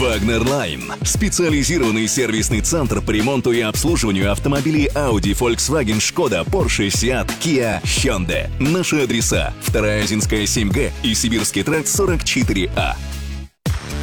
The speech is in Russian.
Wagner Line. Специализированный сервисный центр по ремонту и обслуживанию автомобилей Audi, Volkswagen, Skoda, Porsche, Seat, Kia, Hyundai. Наши адреса: 2-я Озинская 7Г и Сибирский тракт 44А.